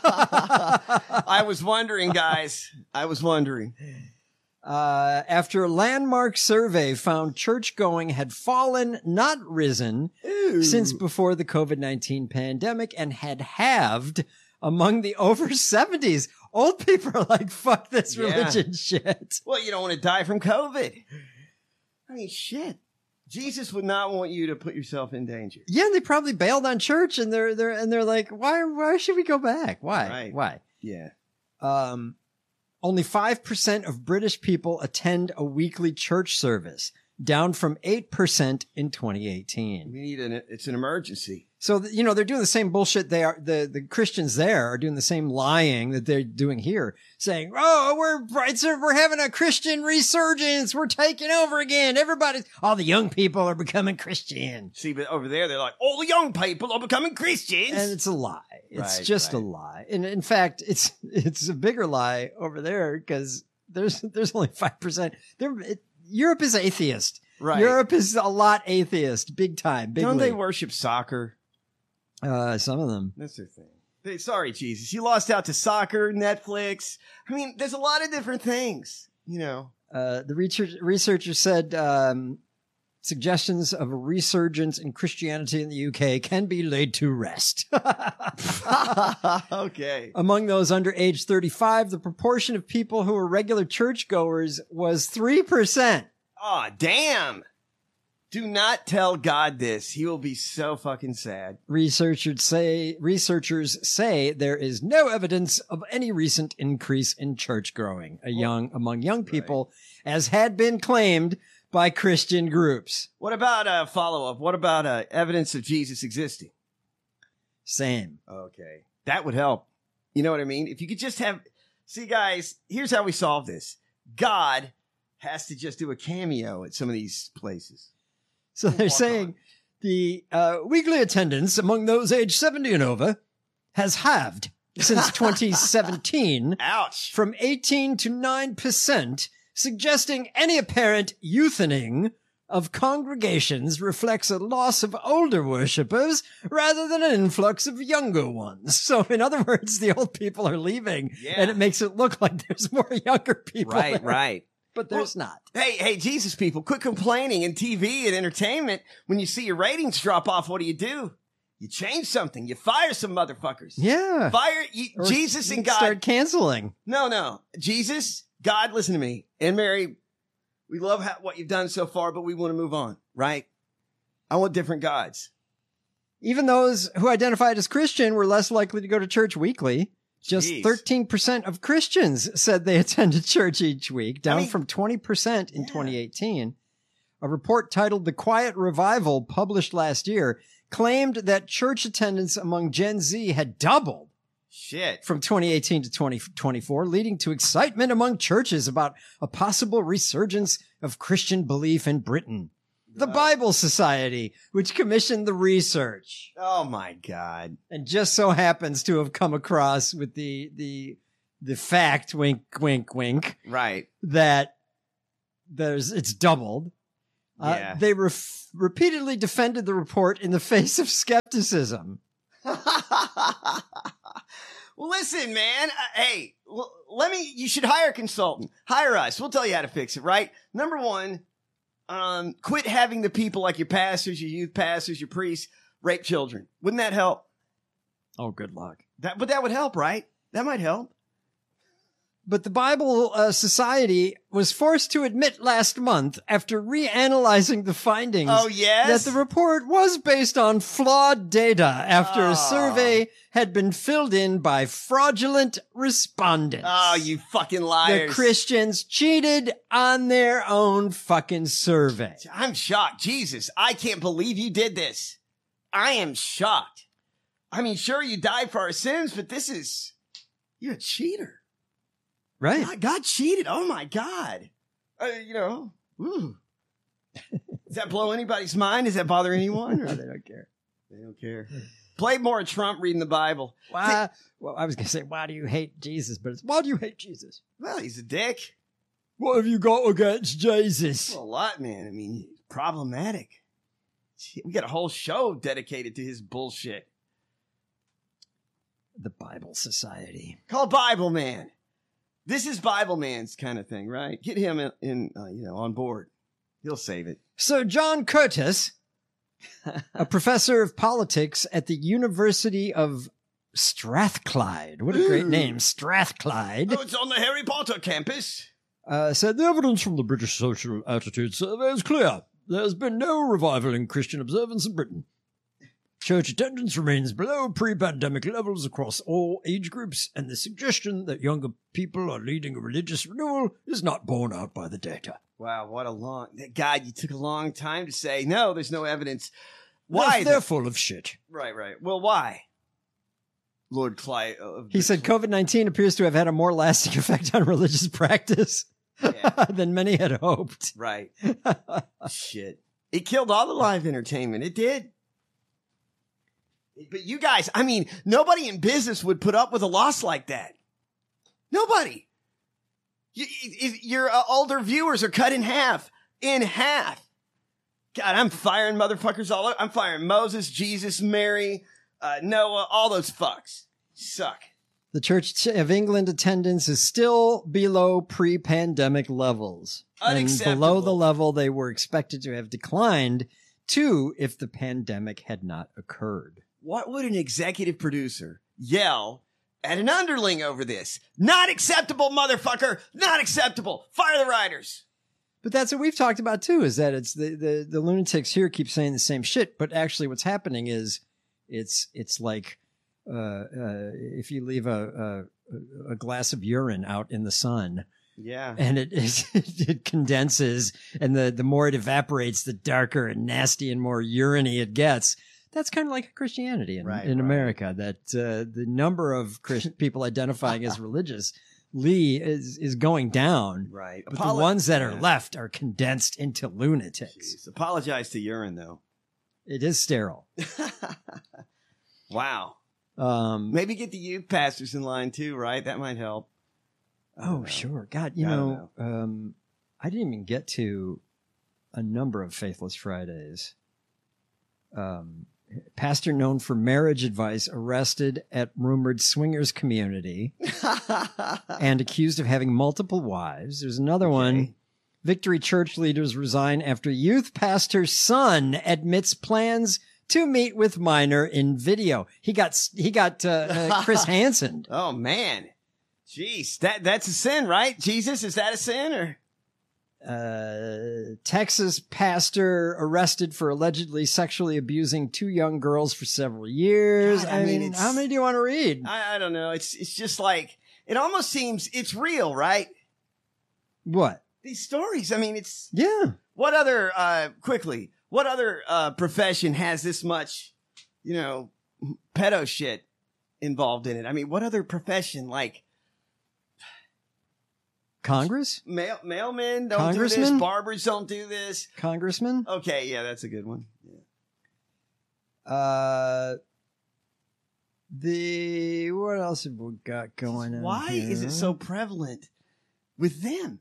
I was wondering, guys. I was wondering. Uh, after a landmark survey found church going had fallen, not risen, Ooh. since before the COVID nineteen pandemic and had halved among the over seventies. Old people are like, fuck this Yeah. religion shit. Well, you don't want to die from COVID. I mean, shit. Jesus would not want you to put yourself in danger. Yeah, they probably bailed on church and they're, they're, and they're like, why, why should we go back? Why? Right. Why? Yeah. Um, only five percent of British people attend a weekly church service, down from eight percent in twenty eighteen. We need an, it's an emergency. So, you know, they're doing the same bullshit they are, the, the Christians there are doing the same lying that they're doing here, saying, oh, we're, it's a, we're having a Christian resurgence. We're taking over again. Everybody, all the young people are becoming Christian. See, but over there, they're like, all the young people are becoming Christians. And it's a lie. It's Right, just a right. lie. And in fact, it's, it's a bigger lie over there because there's, there's only five percent. There, it, Europe is atheist. Right. Europe is a lot atheist, big time, big Don't they league. worship soccer? Uh, some of them. That's their thing. Hey, sorry, Jesus. You lost out to soccer, Netflix. I mean, there's a lot of different things, you know. Uh, the research, researcher said um, suggestions of a resurgence in Christianity in the U K can be laid to rest. Okay. Among those under age thirty-five, the proportion of people who were regular churchgoers was three percent. Aw, damn. Do not tell God this. He will be so fucking sad. Researchers say researchers say there is no evidence of any recent increase in church growing a young among young people, as had been claimed by Christian groups. What about a follow-up? What about uh, evidence of Jesus existing? Same. Okay. That would help. You know what I mean? If you could just have... See, guys, here's how we solve this. God has to just do a cameo at some of these places. So they're Walk saying on. the uh, weekly attendance among those aged seventy and over has halved since twenty seventeen Ouch. from eighteen to nine percent, suggesting any apparent youthening of congregations reflects a loss of older worshippers rather than an influx of younger ones. So in other words, the old people are leaving Yeah. and it makes it look like there's more younger people. Right, there, right. But there's not. Hey, hey, Jesus people, quit complaining in T V and entertainment. When you see your ratings drop off, what do you do? You change something. You fire some motherfuckers. Yeah. Fire you, Or Jesus and God. Start canceling. No, no. Jesus, God, listen to me. And Mary, we love how, what you've done so far, but we want to move on, right? I want different gods. Even those who identified as Christian were less likely to go to church weekly. Just Jeez. thirteen percent of Christians said they attended church each week, down I mean, from twenty percent in yeah. twenty eighteen. A report titled The Quiet Revival, published last year, claimed that church attendance among Gen Z had doubled Shit. from twenty eighteen to twenty twenty-four, leading to excitement among churches about a possible resurgence of Christian belief in Britain. the Bible Society, which commissioned the research. Oh my God. And just so happens to have come across with the the the fact, wink, wink, wink, Right. that there's it's doubled. Uh, Yeah. they ref- repeatedly defended the report in the face of skepticism. Well, listen, man. Uh, hey, l- let me, you should hire a consultant. Hire us. We'll tell you how to fix it, right? Number one, um, quit having the people like your pastors, your youth pastors, your priests rape children. Wouldn't that help? Oh, good luck. That, but that would help, right? That might help. But the Bible uh, Society was forced to admit last month, after reanalyzing the findings, Oh, yes? that the report was based on flawed data after Oh. a survey had been filled in by fraudulent respondents. Oh, you fucking The liars. Christians cheated on their own fucking survey. I'm shocked. Jesus, I can't believe you did this. I am shocked. I mean, sure, you died for our sins, but this is, you're a cheater. Right. God, God cheated. Oh my God. Uh, you know, ooh. Does that blow anybody's mind? Does that bother anyone? Or- they don't care. They don't care. Play more of Trump reading the Bible. Why? Well, I was going to say, why do you hate Jesus? But it's, why do you hate Jesus? Well, he's a dick. What have you got against Jesus? Well, a lot, man. I mean, he's problematic. We got a whole show dedicated to his bullshit. The Bible Society. Called Bible Man. This is Bible Man's kind of thing, right? Get him in, in uh, you know, on board. He'll save it. So John Curtis, a professor of politics at the University of Strathclyde. What a great Ooh. name, Strathclyde. Oh, it's on the Harry Potter campus. Uh, said the evidence from the British Social Attitude Survey is clear. There's been no revival in Christian observance in Britain. Church attendance remains below pre-pandemic levels across all age groups, and the suggestion that younger people are leading a religious renewal is not borne out by the data. Wow, what a long... God, you took a long time to say, no, there's no evidence. Why? They're, they're full of shit. Right, right. Well, why? Lord Clyde... Uh, He said COVID nineteen appears to have had a more lasting effect on religious practice Yeah. than many had hoped. Right. Shit. It killed all the live entertainment. It did. But you guys, I mean, nobody in business would put up with a loss like that. Nobody. You, you, your uh, older viewers are cut in half. In half. God, I'm firing motherfuckers all over. I'm firing Moses, Jesus, Mary, uh, Noah, all those fucks. Suck. The Church of England attendance is still below pre-pandemic levels. And Unacceptable. below the level they were expected to have declined to if the pandemic had not occurred. What would an executive producer yell at an underling over this? Not acceptable, motherfucker. Not acceptable. Fire the writers. But that's what we've talked about too, is that it's the, the, the lunatics here keep saying the same shit, but actually what's happening is it's it's like uh, uh, if you leave a, a a glass of urine out in the sun Yeah. and it it, it condenses, and the, the more it evaporates, the darker and nasty and more urine-y it gets. That's kind of like Christianity in, Right, in right. America, that uh, the number of Christ- people identifying as religious Lee is is going down. Right. But Apolo- the ones that are Yeah. left are condensed into lunatics. Jeez. Apologize to urine, though. It is sterile. Wow. Um, Maybe get the youth pastors in line, too, right? That might help. I don't oh, know. sure. God, you I don't know, um, I didn't even get to a number of Faithless Fridays. Um, pastor known for marriage advice arrested at rumored swingers community and accused of having multiple wives. There's another one. Okay. Victory Church leaders resign after youth pastor's son admits plans to meet with minor in video. He got he got uh, uh, Chris Hansen. Oh, man. Jeez. That, that's a sin, right? Jesus, is that a sin? Or Uh, Texas pastor arrested for allegedly sexually abusing two young girls for several years. God, I, I mean, mean, it's- how many do you want to read? I, I don't know. It's it's just like, it almost seems it's real, right? What? These stories. I mean, it's... Yeah. What other, uh, quickly, what other uh, profession has this much, you know, pedo shit involved in it? I mean, what other profession, like, Congress? Mail mailmen don't do Congressman? this. Barbers don't do this. Congressman? Okay, yeah, that's a good one. Yeah. Uh, the what else have we got going on? Why here? is it so prevalent with them?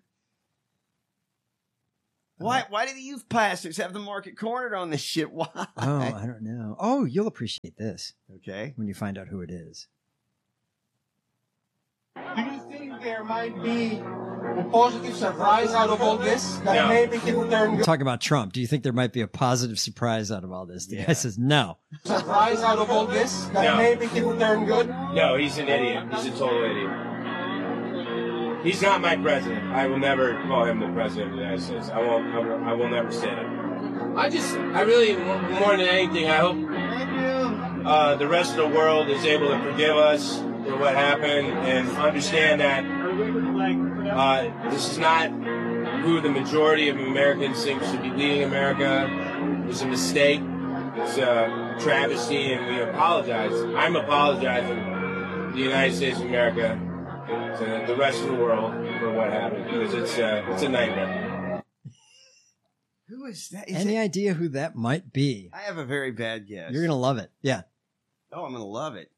Why? Why do the youth pastors have the market cornered on this shit? Why? Oh, I don't know. Oh, you'll appreciate this. Okay. When you find out who it is. Do you think there might be a positive surprise out of all this? That No. maybe he will turn good? Talking about Trump, do you think there might be a positive surprise out of all this? The Yeah. guy says no. Surprise out of all this? That No. maybe he will turn good? No, he's an idiot. He's a total idiot. He's not my president. I will never call him the president of the United States. I won't. I will, I will never say that. I just, I really, more than anything, I hope uh, the rest of the world is able to forgive us for what happened and understand that uh, this is not who the majority of Americans think should be leading America. It was a mistake. It's a travesty, and we apologize. I'm apologizing to the United States of America, to the rest of the world for what happened, because it's uh, it's a nightmare. Who is that? Is Any it- idea who that might be? I have a very bad guess. You're gonna love it. Yeah. Oh, I'm gonna love it.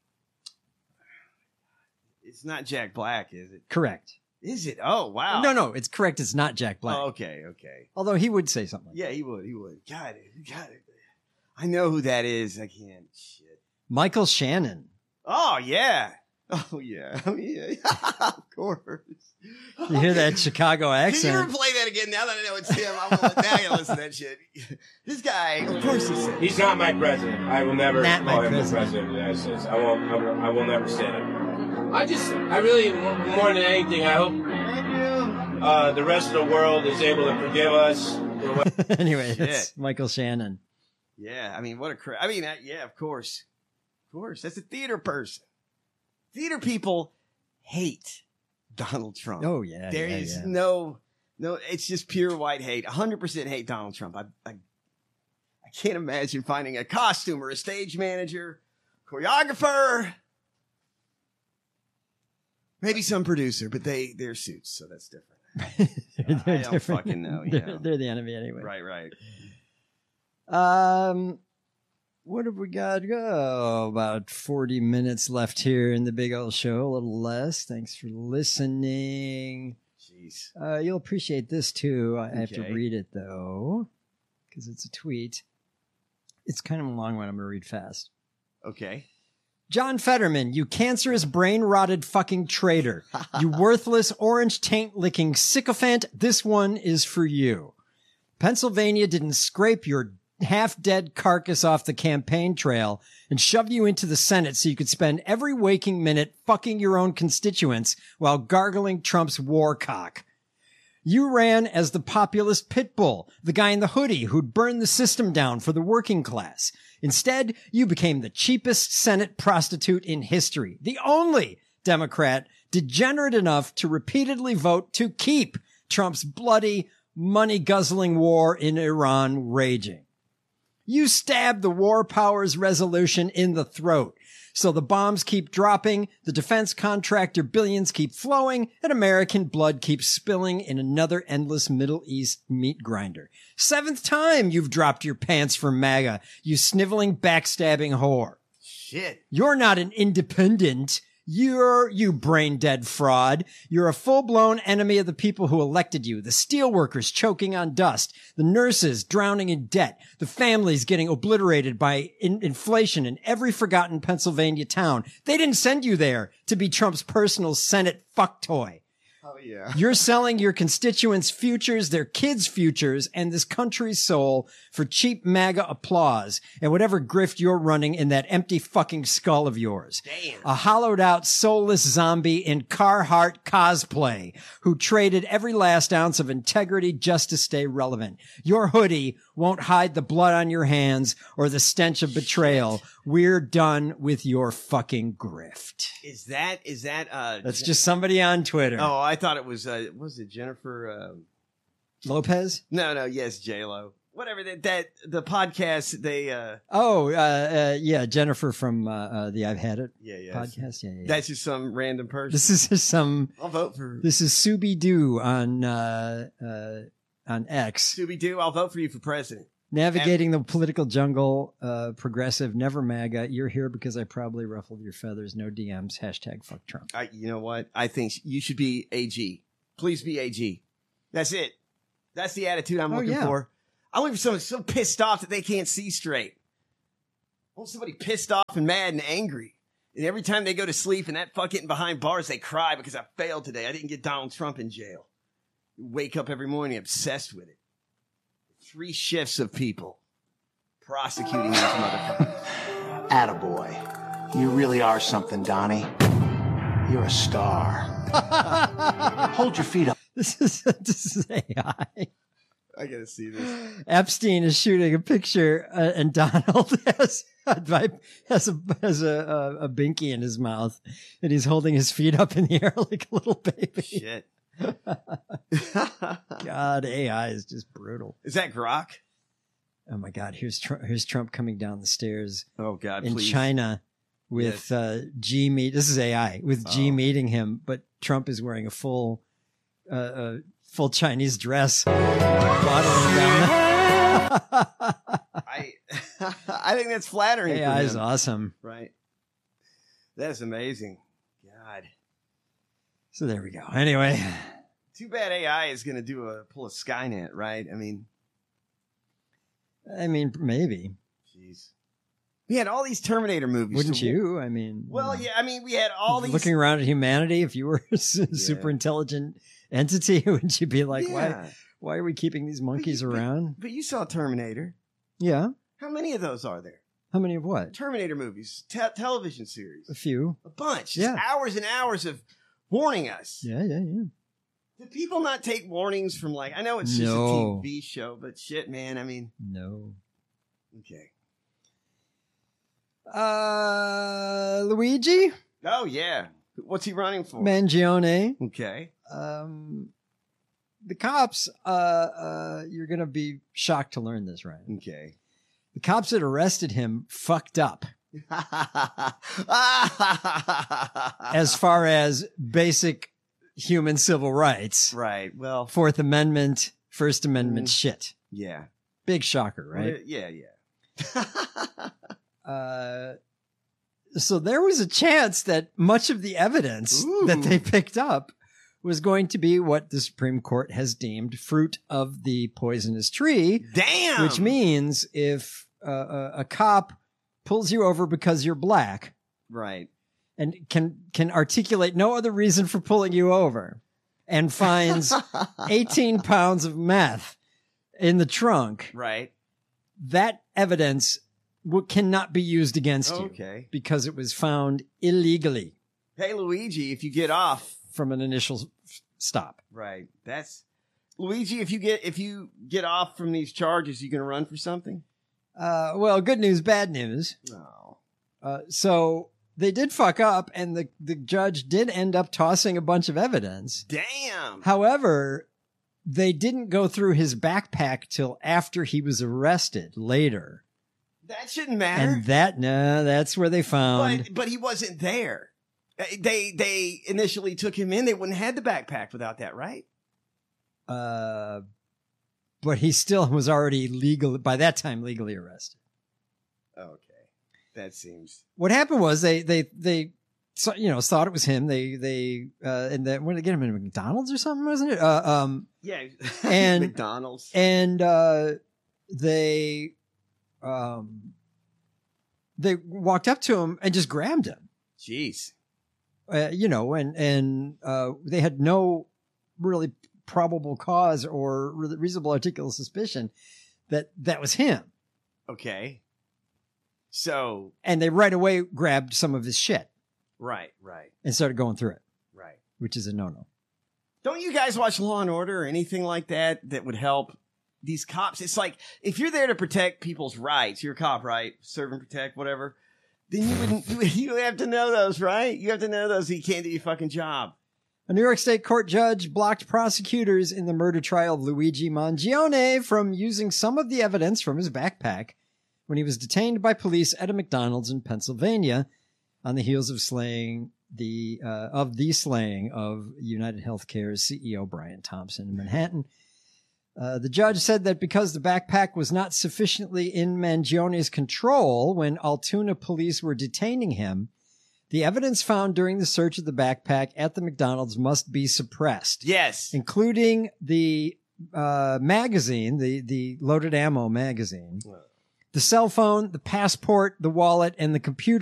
It's not Jack Black, is it? Correct. Is it? Oh, wow. No, no, it's correct. It's not Jack Black. Oh, okay, okay. Although he would say something like Yeah, he would. He would. Got it. Got it. I know who that is. I can't. Shit. that. Michael Shannon. Oh yeah. Oh yeah. Oh yeah. Of course. You hear that Chicago Can you accent? ever play that again? Now that I know it's him, I'm gonna, now I gotta listen to that shit. This guy, of course he said. He's not my president. I will never Not my call him president. the president of the United States. I won't. I, will, I will never say that. I just, I really, more than anything, I hope uh, the rest of the world is able to forgive us for what. Anyway, Shit. it's Michael Shannon. Yeah, I mean, what a cra- I mean, that, yeah, of course, of course, that's a theater person. Theater people hate Donald Trump. Oh yeah. There yeah, is yeah. no, no, it's just pure white hate. one hundred percent hate Donald Trump. I, I, I can't imagine finding a costumer, a stage manager, choreographer, maybe some producer, but they, they're suits, so that's different. they're I don't fucking know, you They're, know. they're the enemy anyway. Right, right. Um, what have we got? Oh, about forty minutes left here in the big old show. A little less. Thanks for listening. Jeez. Uh, you'll appreciate this too. I have to Okay. read it though, because it's a tweet. It's kind of a long one. I'm going to read fast. Okay. John Fetterman, you cancerous, brain-rotted fucking traitor. You worthless, orange taint-licking sycophant. This one is for you. Pennsylvania didn't scrape your half-dead carcass off the campaign trail and shove you into the Senate so you could spend every waking minute fucking your own constituents while gargling Trump's war cock. You ran as the populist pit bull, the guy in the hoodie who'd burn the system down for the working class. Instead, you became the cheapest Senate prostitute in history, the only Democrat degenerate enough to repeatedly vote to keep Trump's bloody, money-guzzling war in Iran raging. You stabbed the war powers resolution in the throat. So the bombs keep dropping, the defense contractor billions keep flowing, and American blood keeps spilling in another endless Middle East meat grinder. Seventh time you've dropped your pants for MAGA, you sniveling, backstabbing whore. Shit. You're not an independent. You're, you brain-dead fraud. You're a full-blown enemy of the people who elected you. The steelworkers choking on dust. The nurses drowning in debt. The families getting obliterated by in- inflation in every forgotten Pennsylvania town. They didn't send you there to be Trump's personal Senate fuck toy. Oh, yeah. You're selling your constituents' futures, their kids' futures, and this country's soul for cheap MAGA applause and whatever grift you're running in that empty fucking skull of yours. Damn. A hollowed out, soulless zombie in Carhartt cosplay who traded every last ounce of integrity just to stay relevant. Your hoodie won't hide the blood on your hands or the stench of betrayal. We're done with your fucking grift. Is that, is that, uh, That's just somebody on Twitter. oh, I thought it was, uh, was it Jennifer, uh, Lopez? no, no, yes, J-Lo. whatever that, that the podcast they uh Oh, uh, uh, yeah, Jennifer from uh, uh, the I've Had It yeah yeah podcast. Yeah, yeah, yeah. That's just some random person. This is just some. I'll vote for This is Subi Doo on uh, uh, on X. Scooby Doo. I'll vote for you for president. Navigating the political jungle, uh, progressive, never MAGA. You're here because I probably ruffled your feathers. No D Ms. Hashtag fuck Trump. I, you know what? I think you should be A G. Please be A G. That's it. That's the attitude I'm Oh, looking yeah. for. I'm looking for someone so pissed off that they can't see straight. I want somebody pissed off and mad and angry. And every time they go to sleep and that fuck getting behind bars, they cry because I failed today. I didn't get Donald Trump in jail. Wake up every morning obsessed with it. Three shifts of people prosecuting these motherfuckers. Attaboy. You really are something, Donnie. You're a star. Hold your feet up. This is this is A I. I gotta see this. Epstein is shooting a picture, uh, and Donald has has a has a, a a binky in his mouth, and he's holding his feet up in the air like a little baby. Shit. God, A I is just brutal. Is that Grok? Oh my God! Here's Trump, here's Trump coming down the stairs. Oh God! In please. China, with Yes. uh, G meet. This is A I with G Oh. meeting him, but Trump is wearing a full, uh, uh full Chinese dress, waddling down. I I think that's flattering. A I for is him. awesome. Right. That's amazing. God. So there we go. Anyway, Too bad A I is going to do a pull a Skynet, right? I mean, I mean, maybe. jeez. We had all these Terminator movies. Wouldn't to- you? I mean, Well, yeah. I mean, we had all these. looking around at humanity, if you were a su- super intelligent entity, wouldn't you be like, why, Yeah. why are we keeping these monkeys But you- around? But you saw Terminator. Yeah. How many of those are there? How many of what? Terminator movies, te- television series, A few. a bunch. Just Yeah. hours and hours of warning us. Yeah, yeah, yeah. Do people not take warnings from like? I know it's just No. a T V show, but shit, man. I mean, No. okay. Uh, Luigi Oh yeah. What's he running for? Mangione. Okay. Um, the cops. Uh, uh, you're gonna be shocked to learn this, right? Okay. The cops that arrested him fucked up as far as basic human civil rights, right. Well, Fourth Amendment, First Amendment Mm. shit. yeah. Big shocker, right? Yeah, yeah. Uh, so there was a chance that much of the evidence Ooh. that they picked up was going to be what the Supreme Court has deemed fruit of the poisonous tree. Damn. Which means if uh, a, a cop pulls you over because you're black right. and can can articulate no other reason for pulling you over and finds eighteen pounds of meth in the trunk, Right. that evidence w- cannot be used against you Okay. because it was found illegally Hey, Luigi, if you get off, from an initial s- stop. right. That's Luigi. If you get if you get off from these charges, you gonna run for something? Uh, well, good news, bad news. No. Uh, so they did fuck up, and the, the judge did end up tossing a bunch of evidence. Damn. However, they didn't go through his backpack till after he was arrested later. That shouldn't matter. And that, no, that's where they found. But but he wasn't there. Uh, They they initially took him in. They wouldn't have had the backpack without that, right? Uh, but he still was already legal, by that time, legally arrested. Okay, that seems. What happened was they, they, they, so, you know, thought it was him. They, they, uh, and then when they get him in McDonald's or something, wasn't it? Uh, um, Yeah, And- McDonald's. and, uh, they, um, they walked up to him and just grabbed him. Jeez. Uh, you know, and, and, uh, they had no really probable cause or re- reasonable articulable suspicion that that was him. Okay. So And they right away grabbed some of his shit right, right, and started going through it, right. which is a no-no. Don't you guys watch Law and Order or anything like that that would help these cops? It's like if you're there to protect people's rights, you're a cop, right? Serve and protect, whatever. Then you wouldn't. You, you have to know those, right? You have to know those. So you can't do your fucking job. A New York State court judge blocked prosecutors in the murder trial of Luigi Mangione from using some of the evidence from his backpack when he was detained by police at a McDonald's in Pennsylvania on the heels of slaying the uh, of the slaying of United Healthcare's C E O Brian Thompson in Manhattan. Uh, the judge said that because the backpack was not sufficiently in Mangione's control when Altoona police were detaining him, the evidence found during the search of the backpack at the McDonald's must be suppressed. Yes. Including the uh, magazine, the, the loaded ammo magazine, the cell phone, the passport, the wallet, and the computer